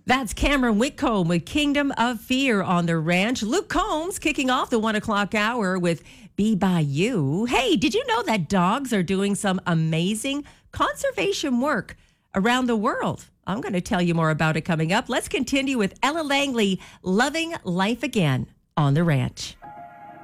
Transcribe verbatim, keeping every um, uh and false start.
That's Cameron Whitcomb with Kingdom of Fear on the ranch. Luke Combs kicking off the one o'clock hour with Be By You. Hey, did you know that dogs are doing some amazing conservation work around the world? I'm going to tell you more about it coming up. Let's continue with Ella Langley, Loving Life Again on the ranch.